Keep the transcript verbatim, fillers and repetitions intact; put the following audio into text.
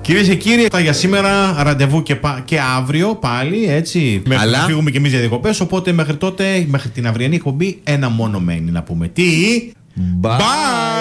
Κυρίες και κύριοι, αυτά για σήμερα. Ραντεβού και, πα... και αύριο πάλι, έτσι. Μέχρι Αλλά... να φύγουμε και εμείς για διακοπές. Οπότε μέχρι τότε, μέχρι την αυριανή εκπομπή, ένα μόνο μένει να πούμε. Τι? Bye. Bye.